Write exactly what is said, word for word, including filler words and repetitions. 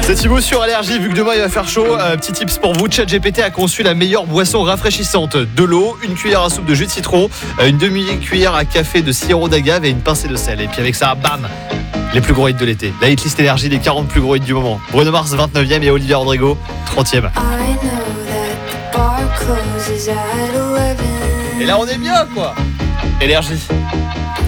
C'est Thibaut sur Allergie, vu que demain il va faire chaud. Euh, petit tips pour vous, ChatGPT a conçu la meilleure boisson rafraîchissante. De l'eau, une cuillère à soupe de jus de citron, euh, une demi-cuillère à café de sirop d'agave et une pincée de sel. Et puis avec ça, bam, les plus gros hits de l'été. La hitlist Énergie des quarante plus gros hits du moment. Bruno Mars vingt-neuvième et Olivia Rodrigo trentième. Et là on est bien quoi. Énergie.